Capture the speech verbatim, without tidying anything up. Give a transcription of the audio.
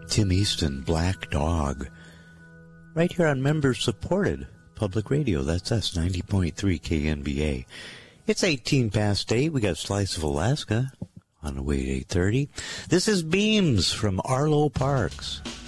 Tim Easton, Black Dog. Right here on member-supported public radio. That's us, ninety point three K N B A. It's eighteen past eight. We got Slice of Alaska on the way at eight thirty. This is Beams from Arlo Parks.